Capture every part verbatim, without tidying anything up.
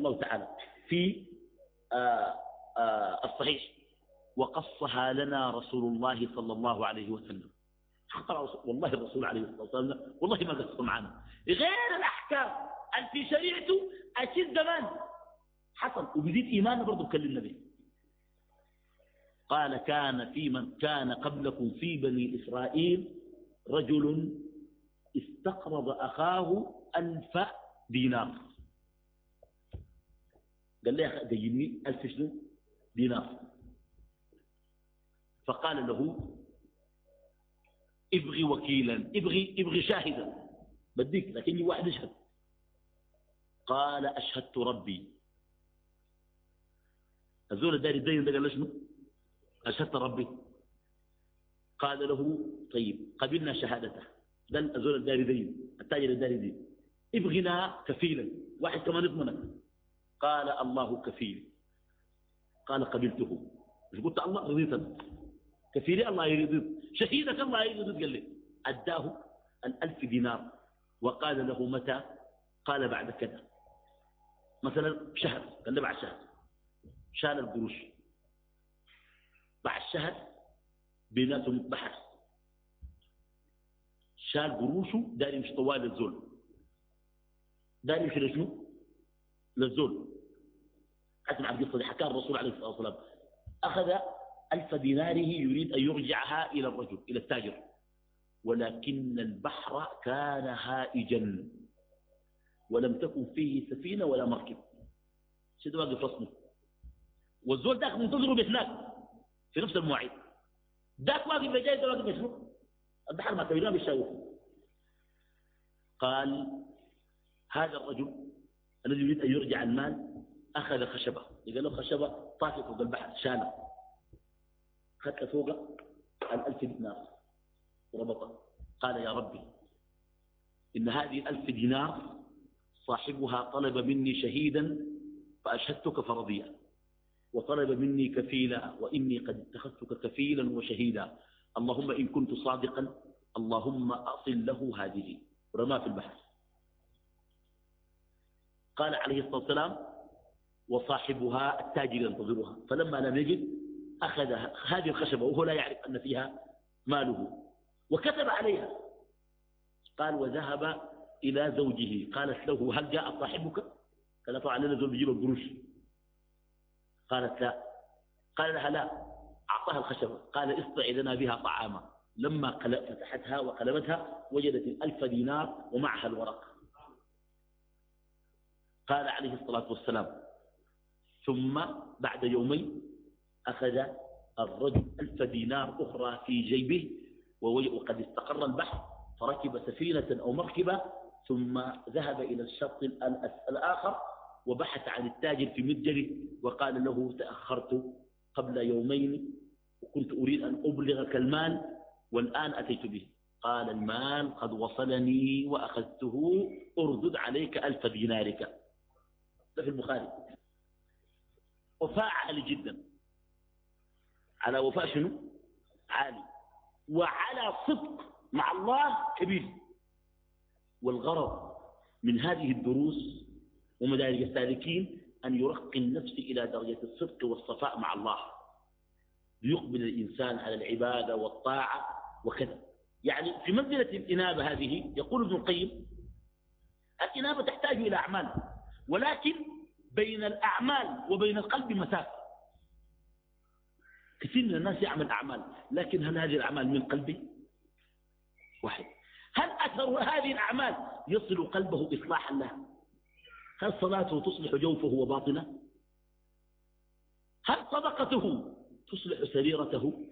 الله تعالى في آآ آآ الصحيح: وقصها لنا رسول الله صلى الله عليه وسلم. والله الرسول عليه الصلاة والسلام والله ما قصوا معنا غير الأحكام اللي في شريعته أشد زمان حصل وبيزيد إيمانه برضه بكلمنا به. قال: كان في من كان قبلكم في بني إسرائيل رجل استقرض أخاه ألف دينار. قال لي ديني ألف شنو دينار. فقال له: ابغي وكيلا، ابغي ابغي شاهدا، بديك لكن واحد يشهد. قال: أشهدت ربي. الزول الداري الدين ده قال له شنو؟ أشهدت ربي. قال له: طيب قبلنا شهادته. ده الزول الداري دين، التاجر الداري دين، ابغنا كفيلا، واحد كمان يضمنك. قال: الله كفيل. قال: قبلته. مش قلت الله رضيتك؟ كفيلي الله يريد، شهيدك الله يريد. قال لي أداه الألف دينار وقال له: متى؟ قال: بعد كذا، مثلا شهر. قال له: بعد شهر. شال القروش. بعد شهر بيناتهم بحث، شال قروشه داري مش طوال للزول، داري مش لشنو للزول. اسمع القصه دي حكاها الرسول عليه الصلاه والسلام. اخذ ألف ديناره يريد أن يرجعها إلى الرجل إلى التاجر، ولكن البحر كان هائجا ولم تكن فيه سفينة ولا مركب. شد واقف رسمه، والزول ذاك منتظره بهناك في نفس المواعيد. ذاك واقف بجاي، ذاك واقف بشنو؟ البحر ما كبيرنا بالشاوف. قال: هذا الرجل الذي يريد أن يرجع المال أخذ خشبة، قال له خشبة طافت فوق البحر، شالها، خدت فوق الألف دينار وربطها. قال: يا ربي، إن هذه الألف دينار صاحبها طلب مني شهيدا فأشهدتك فرضيا، وطلب مني كفيلا وإني قد اتخذتك كفيلا وشهيدا، اللهم إن كنت صادقا اللهم أصل له هذه. رماه في البحر. قال عليه الصلاة والسلام: وصاحبها التاجر ينتظرها، فلما لم يجد أخذ هذه الخشبة وهو لا يعرف أن فيها ماله وكتب عليها. قال: وذهب إلى زوجه. قالت له: هل جاء صاحبك؟ قال: طبعا لنا زول بيجيب القروش. قالت: لا. قال لها: لا. أعطاها الخشبة. قال: اصطع لنا بها طعاما. لما فتحتها وقلبتها وجدت الألف دينار ومعها الورق. قال عليه الصلاة والسلام: ثم بعد يومين أخذ الرجل ألف دينار أخرى في جيبه وقد استقر البحر، فركب سفينة أو مركبة ثم ذهب إلى الشط الآخر وبحث عن التاجر في متجره وقال له: تأخرت قبل يومين وكنت أريد أن أبلغك المال والآن أتيت به. قال: المال قد وصلني وأخذته، أردد عليك ألف دينارك. ده في البخاري. وفاء عالي جدا، على وفاء شنو عالي، وعلى صدق مع الله كبير. والغرض من هذه الدروس ومدارج السالكين أن يرقي النفس إلى درجة الصدق والصفاء مع الله، ليقبل الإنسان على العبادة والطاعة وكذا. يعني في منزلة الإنابة هذه يقول ابن القيم: الإنابة تحتاج إلى أعمال، ولكن بين الأعمال وبين القلب مسافة. كثير من الناس يعمل أعمال، لكن هل هذه الأعمال من قلبه؟ واحد. هل أثر هذه الأعمال يصل قلبه إصلاحا له؟ هل صلاته تصلح جوفه وباطنه؟ هل صدقته تصلح سريرته؟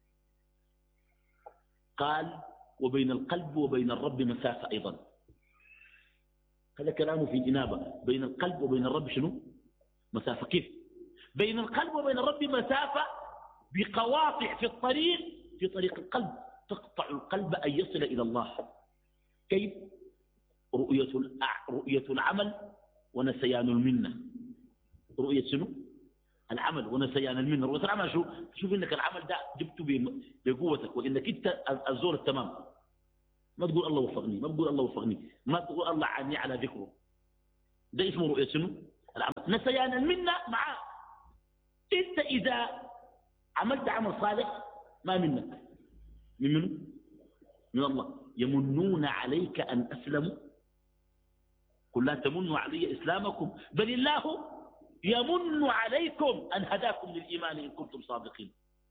قال: وبين القلب وبين الرب مسافة أيضا. هذا كلامه في الإنابة. بين القلب وبين الرب شنو مسافة؟ كيف؟ بين القلب وبين الرب مسافة بقواطع في الطريق، في طريق القلب تقطع القلب أن يصل إلى الله. كيف؟ رؤية رؤية العمل ونسيان المنة. رؤية شنو؟ العمل ونسيان المنة. رؤية العمل شو؟ شوف إنك العمل ده جبته بقوتك، وإنك أنت الزور التمام. ما تقول الله وفقني، ما تقول الله وفقني، ما تقول الله عني على ذكره. ده اسمه رؤية شنو؟ العمل نسيان المنة معاه. انت اذا عملت عمل صالح ما منك، من منه؟ من الله. يمنون عليك ان اسلموا قل لا تمنوا علي اسلامكم بل الله يمن عليكم ان هداكم للايمان ان كنتم صادقين.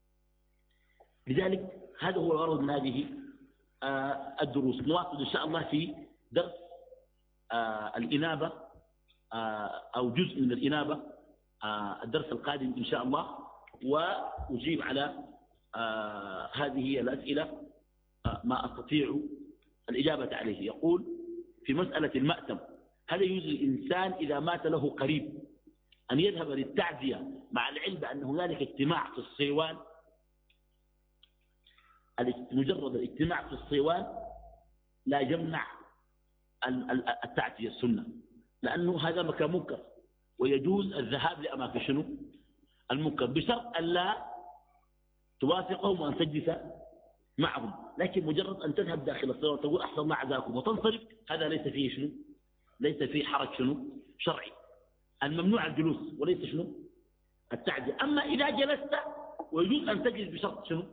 لذلك هذا هو الغرض من هذه آه الدروس. نواصل ان شاء الله في درس آه الانابه آه او جزء من الانابه آه الدرس القادم ان شاء الله، واجيب على آه هذه الاسئله آه ما استطيع الاجابه عليه. يقول في مساله المأتم، هل يجوز للانسان اذا مات له قريب ان يذهب للتعزيه مع العلم بان هنالك اجتماع في الصيوان؟ مجرد الاجتماع في الصيوان لا يمنع التعزية السنة، لأنه هذا مكان منكر ويجوز الذهاب لأماكن شنو المنكر، بشرط أن لا توافقهم وأن تجلس معهم. لكن مجرد أن تذهب داخل الصيوان وتقول أحسن الله عزاكم وتنصرف، هذا ليس فيه شنو ليس فيه حرج شنو شرعي. الممنوع الجلوس وليس شنو التعزية. أما إذا جلست ويجوز أن تجلس بشرط شنو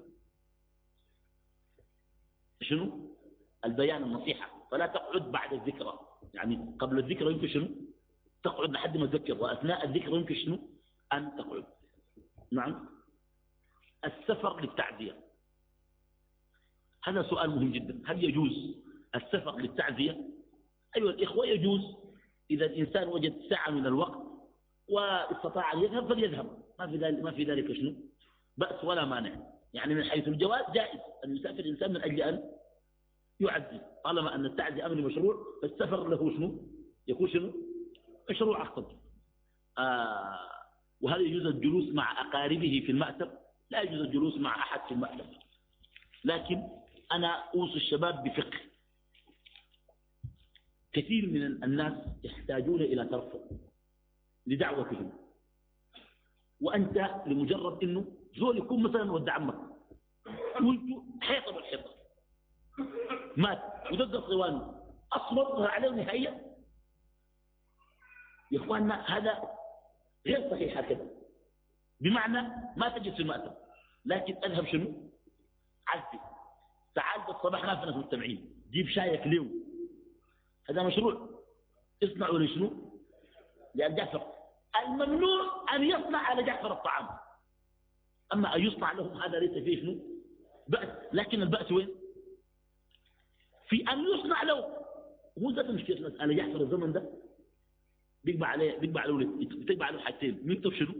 شنو البيان النصيحة، فلا تقعد بعد الذكرى، يعني قبل الذكرى يمكن شنو تقعد لحد ما تذكر، وأثناء الذكرى يمكن شنو أن تقعد. نعم. السفر للتعزية، هذا سؤال مهم جدا. هل يجوز السفر للتعزية؟ أيها الإخوة يجوز إذا الإنسان وجد ساعة من الوقت واستطاع أن يذهب فليذهب، ما في ذلك ما في ذلك شنو بأس ولا مانع. يعني من حيث الجواز جائز أن يسافر الإنسان من أجل أن يعزي، طالما أن التعزية أمر مشروع، فالسفر له شنو يكون شنو مشروع أخطر. آه وهل يجوز الجلوس مع أقاربه في المأتم؟ لا يجوز الجلوس مع أحد في المأتم. لكن أنا أوصي الشباب بفقه. كثير من الناس يحتاجون إلى ترفع لدعوتهم، وأنت لمجرد أنه زول يكون مثلا ود عمك وانتوا حيطة بالحيطة مات ودق صوان أصبرها عليه نهائيا، يا إخواننا هذا غير صحيح هكذا. بمعنى ما تجد في المأتم، لكن أذهب شنو عزي، تعال بالصباح ما في ناس مجتمعين، جيب شايك ليه، هذا مشروع. اصنعوا لشنو لأن جعفر الممنوع أن يصنع على جعفر الطعام، أما أن يصنع لهم هذا ليس فيه شنو بأس. لكن البأس وين؟ في أن يصنع له. هو ذات مشكلة المسألة. جعفر الزمن ده بيقبع عليه بيقبع عليه بتقبع عليه حاجتين، مكتب شنو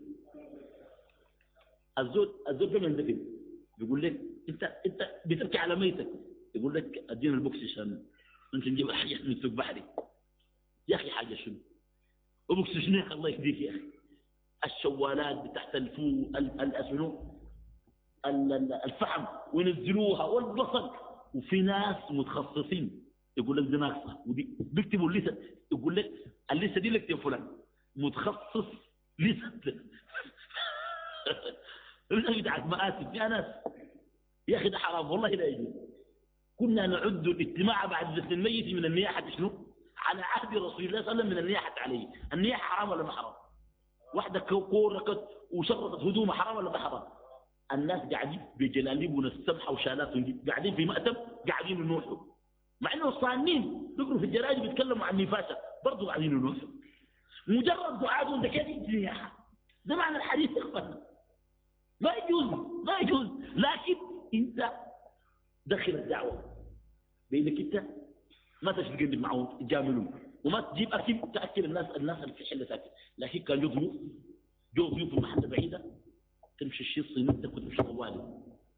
الزول الزول زمن ده فين بيقول لك انت انت بتبكي على ميتك، يقول لك ادينا البوكس عشان انت نجيب حاجه من سوق بحري. يا اخي حاجه شنو وبوكس شنو يا اخي الله يهديك يا اخي. الشوالات بتحت الفو الاسنو الفحم وينزلوها والبصل، وفي ناس متخصصين يقول لك دي ناقصه ودي بيكتبوا الليسته، يقول لك الليسته دي لك يا فلان متخصص ليسته اللي بتاعت مآسف يا ناس. يا اخي ده حرام والله لا يجوز. كنا نعد الاجتماع بعد دفن الميت من النياحه شنو على عهد رسول الله صلى الله عليه وسلم من النياحه عليه. النياحه حرام ولا ما حرام؟ واحده كوركت وشرطت هدومها حرام ولا ما حرام؟ الناس قاعدين بجلاليبنا السمحه وشالاتهم قاعدين في مأتم قاعدين ينوحوا، مع انه الصانين بيقروا في الجرايد بيتكلموا عن نفاسه برضه قاعدين ينوحوا. مجرد دعاء ده كده نياحه، ده معنى الحديث يا اخوانا. ما يجوز ما يجوز. لكن انت دخل الدعوه بانك انت ما تشتغل معهم تجاملهم وما تجيب اكل تاكل الناس الناس اللي في حله ساكن. لكن كان جو ضيوف جو ضيوف في محل بعيده تمشي الشيء صينيتك وتمشي طوالي.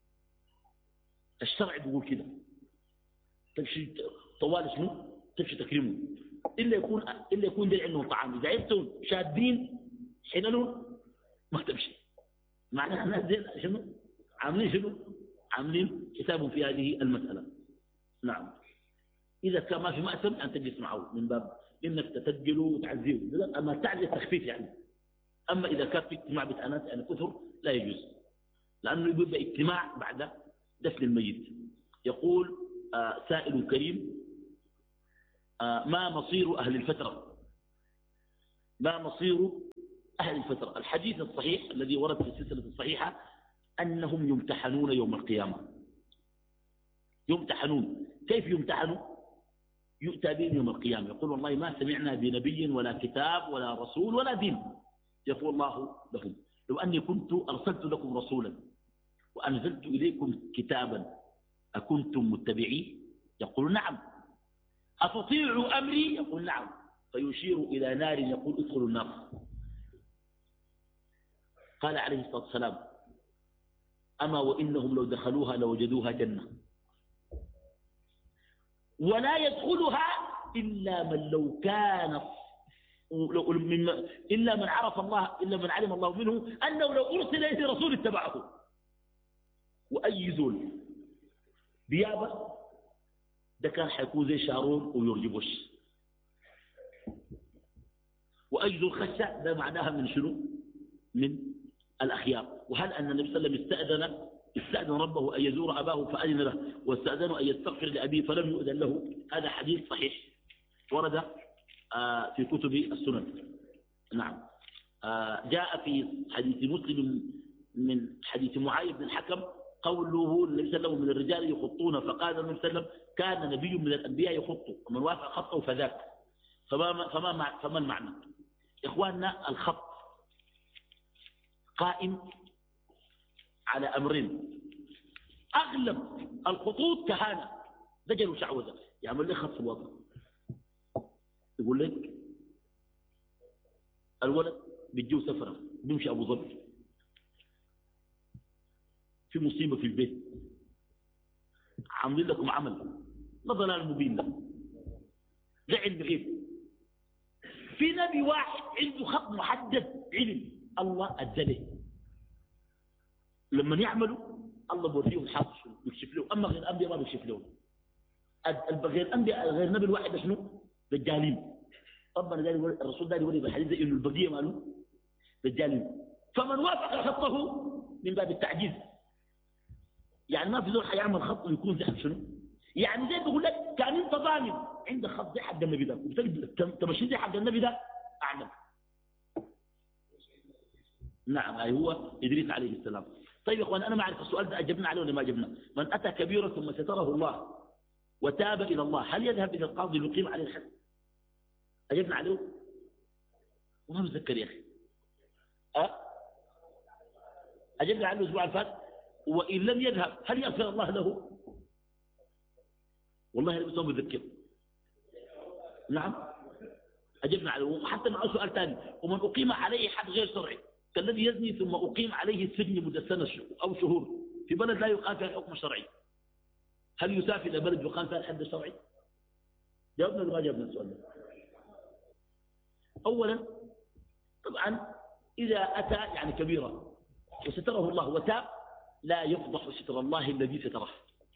الشرع بيقول كده تمشي طوالي شنو تمشي تكرمه، الا يكون الا يكون دي عندهم طعام. اذا عرفتم شادين حللهم ما تمشي. معناها الناس دي شنو عاملين شنو عاملين حسابهم في هذه المساله. نعم. اذا كان ما في مأتم ان تجلس معه من باب انك تسجله وتعزيه، اما تعزيه تخفيف يعني. اما اذا كان في اجتماع بتانات يعني كثر لا يجوز، لانه يبقى اجتماع بعد دفن الميت. يقول آه سائل كريم آه ما مصير اهل الفتره ما مصير أهل الفترة. الحديث الصحيح الذي ورد في السلسلة الصحيحة أنهم يمتحنون يوم القيامة. يمتحنون. كيف يمتحنوا؟ يؤتى بهم يوم القيامة يقول والله ما سمعنا بنبي ولا كتاب ولا رسول ولا دين. يقول الله لهم لو أني كنت أرسلت لكم رسولا وأنزلت إليكم كتابا أكنتم متبعيه؟ يقول نعم. أتطيعوا أمري؟ يقول نعم. فيشير إلى نار يقول ادخلوا النار. قال عليه الصلاة والسلام أما وإنهم لو دخلوها لوجدوها جنة ولا يدخلها إلا من لو كان إلا من عرف الله إلا من علم الله منه أنه لو أرسل إليه رسول اتبعه. وأي زول بيابة ده كان حيكون زي شارون ويرجي وش. وأي زول خشة ده معناها من شنو؟ من الأخيار. وهل أن النبي صلى الله عليه وسلم استأذن استأذن ربه أن يزور أباه فأذن له واستأذنه أن يستغفر لأبيه فلم يؤذن له؟ هذا حديث صحيح ورد في كتب السنن. نعم. جاء في حديث مسلم من حديث معاذ بن الحكم قوله النبي صلى الله عليه وسلم من الرجال يخطون فقال النبي صلى الله عليه وسلم كان نبي من الأنبياء يخط ومن وافق خطه فذاك. فما, فما, فما المعنى؟ إخواننا الخط قائم على أمرين. أغلب الخطوط كهانة دجل وشعوذة يعمل لي خط في الوضع يقول لك الولد بيجيو سفرة بيمشي أبو ظبي في مصيبة في البيت عاملين لكم عمل لا ضلال مبين له ده علم غيب. في نبي واحد عنده خط محدد علم الله أدله لما يعملوا الله بوريهم حاصل شنو يكشف له. أما غير الأنبياء ما بيكشف لهم. غير الأنبياء غير نبي الواحد شنو دجالين. ربنا قال الرسول ده يوري بالحديث انه البقيه ماله دجالين. فمن وافق خطه من باب التعجيز يعني ما في زول حيعمل خط ويكون زي حق شنو يعني زي بيقول لك كان انت ظالم عندك خط زي حق النبي ده تمشي زي حق النبي ده اعمل. نعم أي هو إدريس عليه السلام. طيب يا اخوان انا ما اعرف السؤال ده اجبنا عليه ولا ما اجبنا. من اتى كبيرا ثم ستره الله وتاب الى الله هل يذهب الى القاضي ليقيم عليه الحد؟ أجبنا عليه وما متذكر يا أخي. أه؟ أجبنا عليه الأسبوع الفات. وإن لم يذهب هل يغفر الله له؟ والله أنا ما متذكر. نعم أجبنا عليه. وحتى مع سؤال ثاني ومن أقيم عليه حد غير شرعي كالذي يزني ثم أقيم عليه السجن مدة سنة أو شهور في بلد لا يقام فيها الحكم الشرعي هل يسافر إلى بلد يقام فيها الحد الشرعي؟ جاوبنا ولا ما جاوبنا السؤال ده؟ أولا طبعا إذا أتى يعني كبيرا وستره الله وتاب لا يفضح ستر الله الذي ستره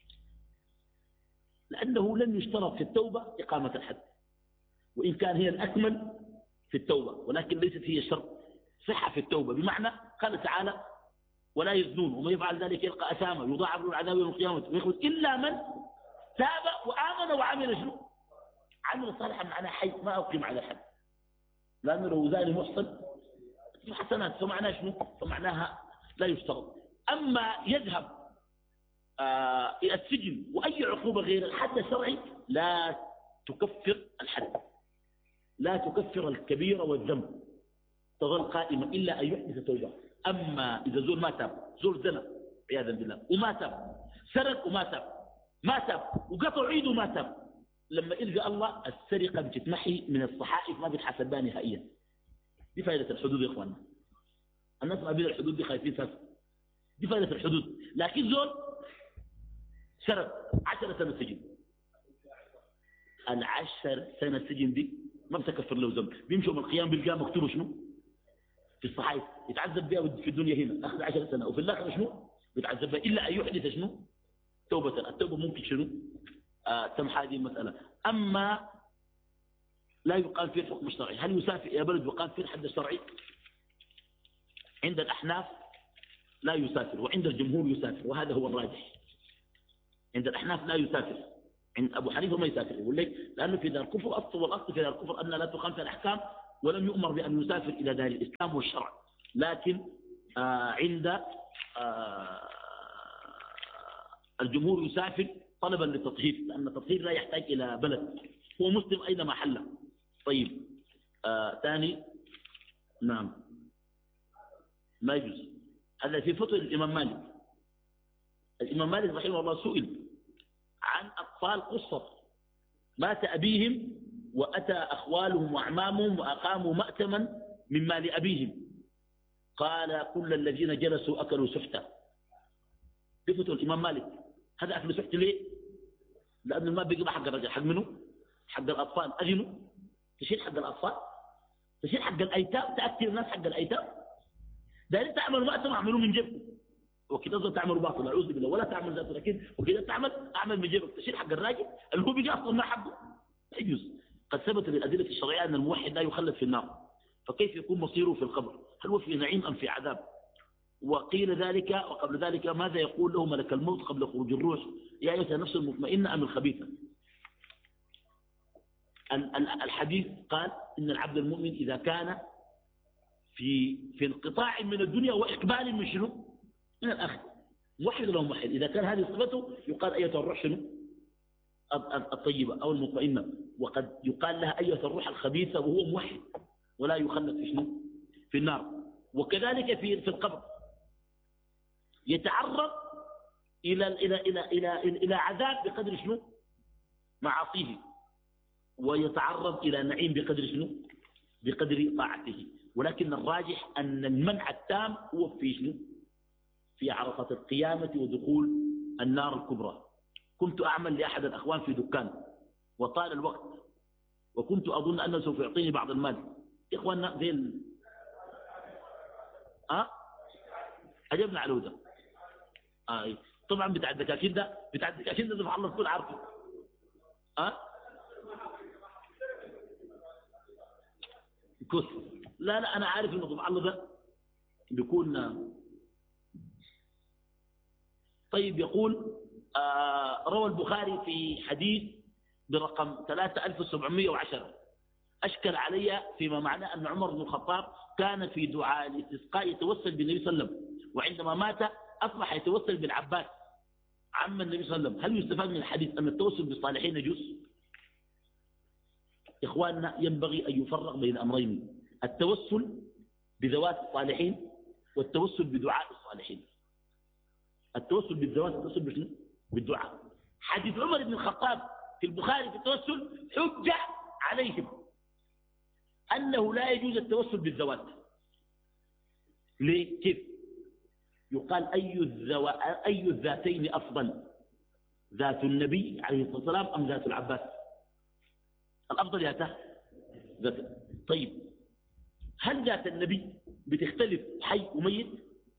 لأنه لم يشترط في التوبة إقامة الحد وإن كان هي الأكمل في التوبة ولكن ليست هي الشرط صحة في التوبة. بمعنى قال تعالى ولا يزنون ومن يفعل ذلك يلقى أثاما يضاعف له العذاب يوم القيامة ويخرج إلا من تاب وآمن وعمل شنو عمل صالحا معناه حي ما أقيم على الحد لأنه لو زاني محصن حسنات فمعناها شنو فمعناها لا يشترط. أما يذهب آه إلى السجن وأي عقوبة غير الحد الشرعي لا تكفر الحد لا تكفر الكبيرة والذنب تظل قائمة إلا أن يحدث توبة. أما إذا زول ما تاب زول زنا عياذا بالله وما تاب سرق وما تاب ما تاب وقطع عيد وما تاب لما إلقى الله السرقة بتتمحي من الصحائف ما بتحسب بها نهائيا. دي فائدة الحدود يا إخواننا. الناس ما بين الحدود دي خايفين فاسد. دي فائدة الحدود. لكن زول سرق عشر سنة سجن العشر سنة سجن دي ما بتكفر له ذنب. بيمشوا من القيام بالقيام مكتوب شنو في الصحائف يتعذب بها في الدنيا هنا أخذ عشر سنة وفي الآخرة شنو بيتعذب بها إلا أن يحدث شنو توبة. التوبة ممكن شنو آه تمحى هذه المسألة. أما لا يقام فيه الحكم الشرعي هل يسافر إلى بلد يقام فيه الحد الشرعي؟ عند الأحناف لا يسافر وعند الجمهور يسافر وهذا هو الراجح. عند الأحناف لا يسافر عند أبو حنيفة ما يسافر يقول لك لأنه في دار الكفر أصل والأصل في دار الكفر أن لا تقام فيها الأحكام ولم يؤمر بأن يسافر إلى دار الإسلام والشرع، لكن آه عند آه الجمهور يسافر طلبا للتطهير، لأن التطهير لا يحتاج إلى بلد، هو مسلم أينما حل. طيب آه ثاني، نعم ما يجوز. هذا في فتوى الإمام مالك. الإمام مالك رحمه الله سئل عن أطفال قصر مات أبيهم وأتى أخوالهم وأعمامهم وأقاموا مأتما من مال أبيهم، قال كل الذين جلسوا أكلوا سحتا. في فتوى الإمام مالك. هذا أكل سحت ليه؟ لأنه ما بيقضى حق الرجل، حق منه؟ حق الأطفال. أذنوا تشيل حق الأطفال، تشيل حق الأيتام، تأكل الناس حق الأيتام. ده تعمل مأتم أعملوا من جيبك، وكده ذات تعمل باطل أعوذ بالله، ولا تعمل ذات، لكن وكده تعمل أعمل من جيبك، تشيل حق الراجل اللي هو بيجي أصلا ما حقه. لا يجوز. قد ثبت بالأدلة الشرعية أن الموحد لا يخلد في النار، فكيف يكون مصيره في القبر؟ هل هو في نعيم أم في عذاب؟ وقيل ذلك وقبل ذلك ماذا يقول له ملك الموت قبل خروج الروح؟ يا أيها النفس المطمئنة أم الخبيثة؟ الحديث قال إن العبد المؤمن إذا كان في في انقطاع من الدنيا وإقبال من شنو؟ من الآخر. موحد ولا موحد؟ إذا كان هذه صفته يقال أيها الروح شنو؟ الطيبة أو المطمئنة، وقد يقال لها أيها الروح الخبيثة وهو موحد ولا يخلد في شنو؟ في النار. وكذلك في في القبر يتعرض إلى إلى إلى إلى إلى عذاب بقدر شنو؟ معاصيه، ويتعرض إلى نعيم بقدر شنو؟ بقدر طاعته. ولكن الراجح أن المنع التام هو في شنو؟ في عرفة القيامة ودخول النار الكبرى. كنت أعمل لأحد الأخوان في دكان وطال الوقت، وكنت أظن أنه سوف يعطيني بعض المال. إخواننا زي ال... أه؟ عجبنا على ده. آه. طبعا بتاع الدكاكين ده بتاع الدكاكين ده سبحان الله تكون عارفه. أه؟ كوس. لا لا أنا عارف إنه سبحان الله ده بيكون. طيب يقول آه روى البخاري في حديث برقم ثلاثة آلاف وسبعمائة وعشرة أشكل علي فيما معناه أن عمر بن الخطاب كان في دعاء الاستسقاء يتوسل بالنبي صلى الله عليه وسلم، وعندما مات أصبح يتوسل بالعباس عم النبي صلى الله عليه وسلم. هل يستفاد من الحديث أن التوسل بالصالحين يجوز؟ إخواننا ينبغي أن يفرق بين أمرين: التوسل بذوات الصالحين والتوسل بدعاء الصالحين. التوسل بالذوات التوسل بشنو؟ بالدعاء. حديث عمر بن الخطاب في البخاري في التوسل حجة عليهم أنه لا يجوز التوسل بالذوات. ليه؟ كيف؟ يقال أي, الذو... أي الذاتين أفضل، ذات النبي عليه الصلاة والسلام أم ذات العباس؟ الأفضل ياته ذات. طيب هل ذات النبي بتختلف حي وميت؟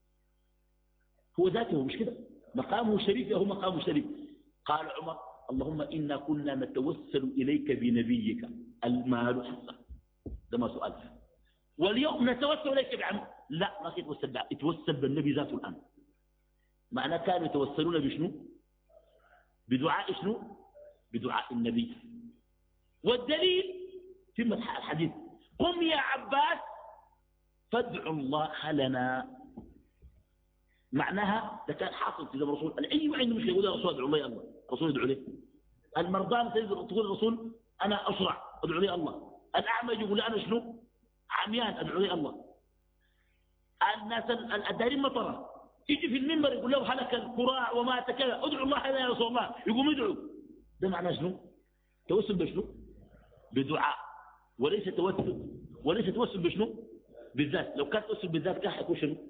هو ذاته مش كده، مقامه شريف هو مقامه شريف. قال عمر اللهم إنا كنا نتوسل إليك بنبيك المال حصة، ده ما سؤال. واليوم نتوسل إليك بعمل، لا ما يتوسل بعمل، يتوسل بالنبي ذاته الآن. معناه كانوا يتوسلون بشنو؟ بدعاء شنو؟ بدعاء النبي. والدليل في الحديث قم يا عباس فادعوا الله لنا. معناها ده كان حاصل في زمن الرسول. أي واحد مش يقول يا رسول ادعو الله الله، الرسول يدعو ليه. المرضى تقول الرسول أنا أسرع ادعو لي الله. الأعمى يقول أنا شنو؟ عميان ادعو لي الله. الناس الدارين مطرة يجي في المنبر يقول له هلك الكراع وما كذا ادعو الله لنا يا رسول الله، يقوم يدعو. ده معناه شنو؟ توسل بشنو؟ بدعاء، وليس توسل وليس توسل بشنو؟ بالذات. لو كان توسل بالذات كان حيكون شنو؟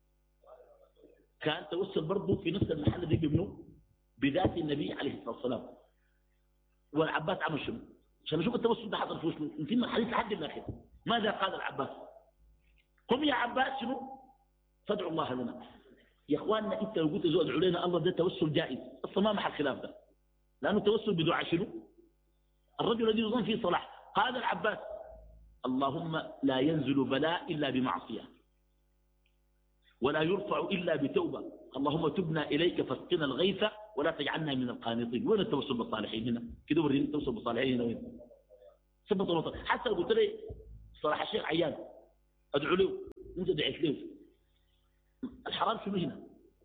كان توسل برضه في نفس المحل الذي بمنه بذات النبي عليه الصلاة والسلام. والعباس عمل شنو؟ عشان نشوف التوسل ده حصل في شنو؟ نتم الحديث لحد الآخر. ماذا قال العباس؟ قم يا عباس شنو؟ فادعوا الله لنا. يا اخواننا انت لو قلت ادعوا لنا الله ده توسل جائز، اصلا ما محل خلاف ده، لانه توسل بدعاء شنو؟ الرجل الذي يظن فيه صلاح. قال العباس اللهم لا ينزل بلاء الا بمعصيه ولا يرفع إلا بتوبة، اللهم تبنا إليك فاسقنا الغيث ولا تجعلنا من القانطين. وين التوسل بالصالحين هنا؟ كده وريني التوسل بالصالحين هنا وين؟ سبط الوطن. حتى لو قلت لي صلاح الشيخ عيان أدعو له وأنت دعيت له، الحرام شنو هنا؟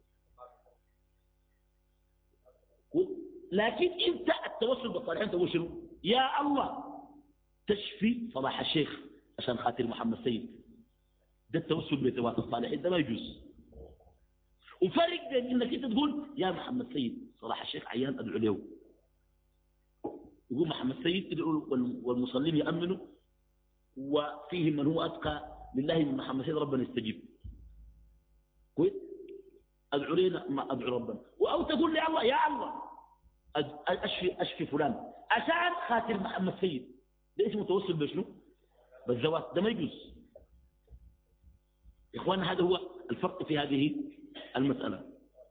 لكن أنت التوسل بالصالحين تقول شنو؟ يا الله تشفي صلاح الشيخ عشان خاطر محمد سيد، ده التوسل بذوات الصالحين، ده ما يجوز. وفرق بين انك انت تقول يا محمد سيد صلاح الشيخ عيان ادعو له، يقول محمد سيد ادعو والمصلين يامنوا وفيهم من هو اتقى لله من محمد سيد ربنا يستجيب. كويس؟ ادعو لنا ما ادعو ربنا، او تقول لي الله يا الله اشفي اشفي فلان عشان خاطر محمد سيد، ده اسمه توسل بشنو؟ بالذوات، ده ما يجوز. يا اخوان هذا هو الفرق في هذه المسألة.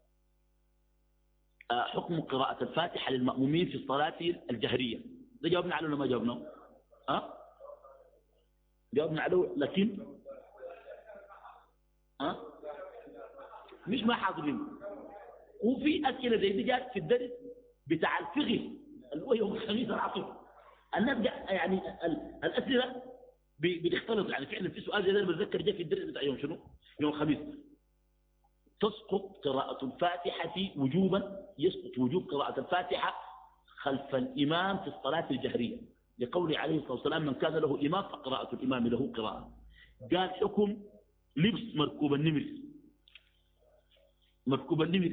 حكم قراءة الفاتحة للمأمومين في الصلاة الجهرية، ده جاوبنا عليه ولا ما جاوبنا؟ أه؟ جاوبنا عليه لكن أه؟ مش ما حاضرين. وفي أسئلة زي دي جات في الدرس بتاع الفقه اللي هو يوم الخميس العصر، الناس يعني الأسئلة بتختلط، يعني فعلا في سؤال زي ده بتذكر جاء في الدرس بتاع يوم شنو؟ يوم الخميس. تسقط قراءة الفاتحة وجوبا، يسقط وجوب قراءة الفاتحة خلف الإمام في الصلاة الجهرية، لقول عليه الصلاة والسلام من كان له إمام فقراءة الإمام له قراءة. قال حكم لبس مركوب النمر، مركوب النمر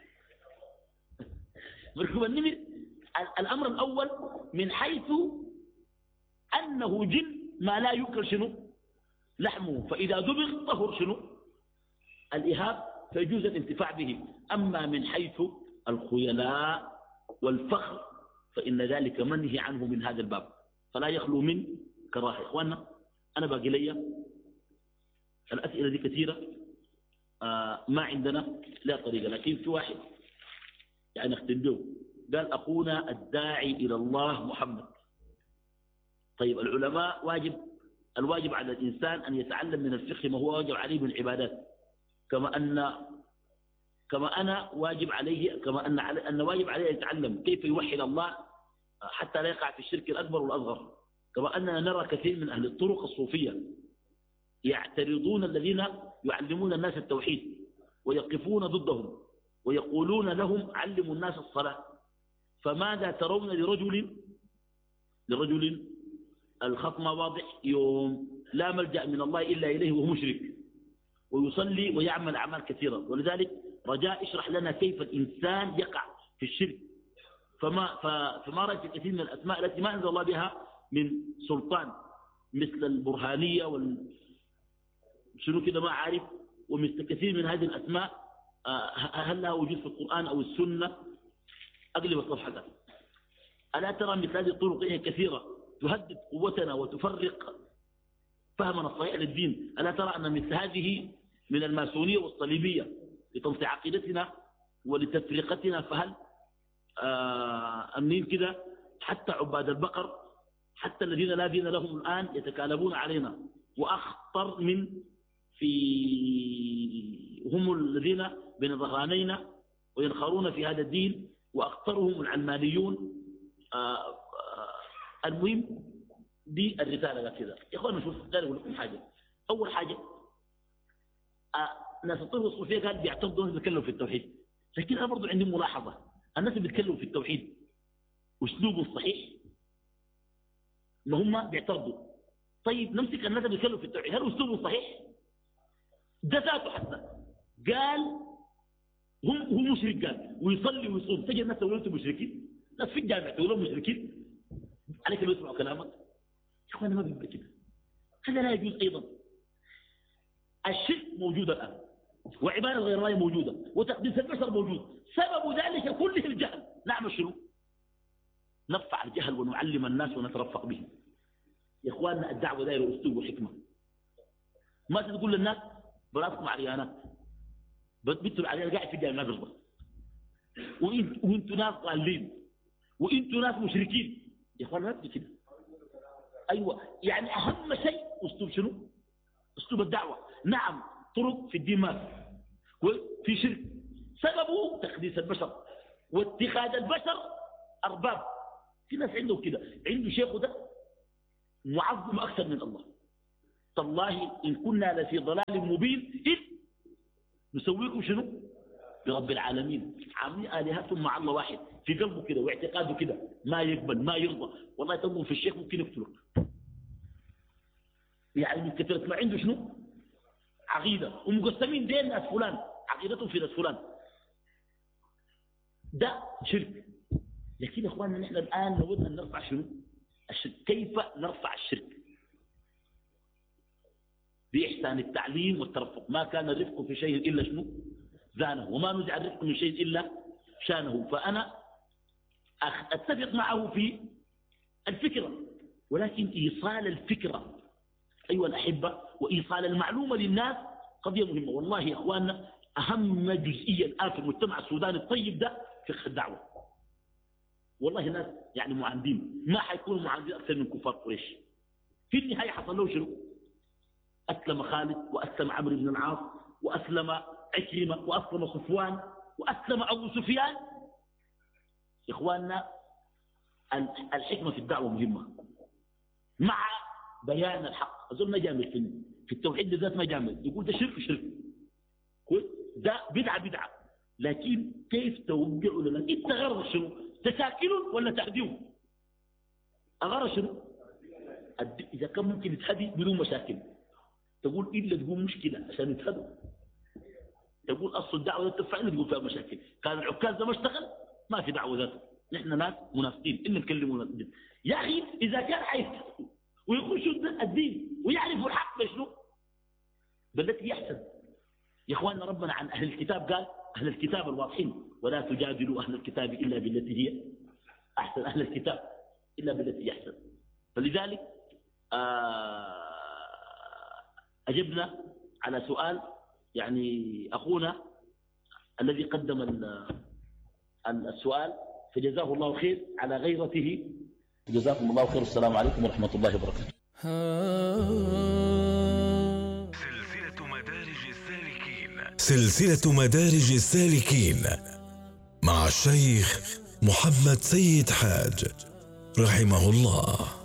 مركوب النمر. الأمر الأول من حيث أنه جن ما لا يؤكل شنو؟ لحمه، فإذا دبغ طهر شنو؟ الإهاب، فيجوز الانتفاع به. أما من حيث الخيلاء والفخر فإن ذلك منهي عنه من هذا الباب، فلا يخلو من كراهة. إخواننا أنا باقي لي الأسئلة دي كثيرة، آه ما عندنا لا طريقة، لكن في واحد يعني اختم به، قال أخونا الداعي إلى الله محمد. طيب العلماء واجب الواجب على الإنسان أن يتعلم من الفقه ما هو واجب عليه من العبادات، كما أن كما أنا واجب عليه كما أن أن واجب عليه أن يتعلم كيف يوحد الله حتى لا يقع في الشرك الأكبر والأصغر. كما أننا نرى كثير من أهل الطرق الصوفية يعترضون الذين يعلمون الناس التوحيد ويقفون ضدهم ويقولون لهم علموا الناس الصلاة، فماذا ترون لرجل لرجل الخطمة واضح يوم لا ملجأ من الله إلا إليه وهو مشرك ويصلي ويعمل أعمال كثيرة؟ ولذلك رجاء اشرح لنا كيف الإنسان يقع في الشرك. فما, فما رأيت كثير من الأسماء التي ما أنزل الله بها من سلطان، مثل البرهانية وال شنو كده ما عارف، ومثل كثير من هذه الأسماء هل لها وجود في القرآن أو السنة؟ أقلب الصفحة ده. ألا ترى مثل هذه الطرق كثيرة تهدد قوتنا وتفرق فهمنا الصحيح للدين؟ ألا ترى أن مثل هذه من الماسونية والصليبية لتنصيع عقيدتنا ولتفرقتنا؟ فهل آه أمنين كده حتى عباد البقر، حتى الذين لا دين لهم الآن يتكالبون علينا، وأخطر من في هم الذين بين ظهرانينا وينخرون في هذا الدين، وأخطرهم العلمانيون. آه آه المهم دي الرسالة كذا. يا أخوان نشوف قال أقول لكم حاجة. أول حاجة آه ناس الطرق الصوفية قال بيعتقدوا أنهم بيتكلموا في التوحيد، لكن أنا برضو عندي ملاحظة، الناس اللي بيتكلموا في التوحيد أسلوبهم صحيح ما هم بيعترضوا. طيب نمسك الناس اللي بيتكلموا في التوحيد، هل أسلوبهم صحيح؟ ده ذاته حتى قال هم هم مشرك، قال ويصلي ويصوم، تجي الناس تقول انتم مشركين، ناس في الجامع تقول مشركين عليك اللي يسمعوا كلامك. يا اخوانا ما بيبقى كده، هذا لا يجوز. ايضا الشرك موجود الان، وعباده غير الله موجوده، وتقديس البشر موجود، سبب ذلك كله الجهل. نعمل شنو؟ نرفع الجهل ونعلم الناس ونترفق بهم. يا اخواننا الدعوه دايره اسلوب وحكمه، ما تقول للناس براسكم عريانات، بنتوا العريان قاعد في الجامع ما بيرضى، وانتوا ناس ضالين، وانتوا ناس مشركين. يا اخوان ما تجي كده. ايوه يعني اهم شيء اسلوب شنو؟ اسلوب الدعوه. نعم طرق في الدين ما وفي شرك سببه تقديس البشر واتخاذ البشر ارباب. في ناس عنده كده، عنده شيخه ده معظم اكثر من الله، تالله إن كنا لفي ضلال مبين إذ نسويكم شنو برب العالمين. عاملين آلهتهم مع الله واحد في قلبه كده واعتقاده كده، ما يقبل ما يرضى. والله تنظر في الشيخ ممكن يقتلك، يعني من كثرة ما عنده شنو عقيدة. ومقسمين دين ناس فلان، عقيدتهم في ناس فلان، ده شرك. لكن يا اخواننا نحن الآن نود أن نرفع شنو الشرك. كيف نرفع الشرك؟ بإحسان التعليم والترفق. ما كان الرفق في شيء إلا شنو زانه، وما نزع الرفق من شيء إلا شانه. فأنا أتفق معه في الفكرة، ولكن إيصال الفكرة أيها الأحبة وإيصال المعلومة للناس قضية مهمة. والله يا أخواننا أهم جزئية الآن في المجتمع السوداني الطيب ده فقه الدعوة. والله ناس يعني معاندين، ما حيكونوا معاندين أكثر من كفار قريش. في النهاية حصل له شنو؟ أسلم خالد، وأسلم عمرو بن العاص، وأسلم عكرمة، وأسلم صفوان، وأسلم أبو سفيان. يا إخواننا الحكمة في الدعوة مهمة مع بيان الحق. أظن ما جامل في التوحيد بالذات، ما جامل يقول ده شرك شرك، ده بدعة بدعة، لكن كيف توقعوا لنا؟ انت غرض شنو؟ تساكلون ولا تهديون؟ أغرض شنو؟ إذا كان ممكن يتهدي بدون مشاكل، تقول إلا تقول مشكلة عشان يتهدوا. تقول أصل الدعوة تدفع إلا تقول فيها مشاكل. كان العكاز ده ما اشتغل ما في دعوة ذاته. نحن ناس منافقين إلا نكلمون الدين. يا أخي إذا كان عايز ويخشوا الدين ويعرفوا الحق بشنو بالتي يحسن. يا إخواننا ربنا عن أهل الكتاب قال أهل الكتاب الواضحين ولا تجادلوا أهل الكتاب إلا بالتي هي أحسن. أهل الكتاب إلا بالتي يحسن. فلذلك أجبنا على سؤال يعني أخونا الذي قدم السؤال، فجزاه الله خير على غيرته. جزاكم الله خير. السلام عليكم ورحمة الله وبركاته. سلسلة مدارج السالكين سلسلة مدارج السالكين مع الشيخ محمد سيد حاج رحمه الله.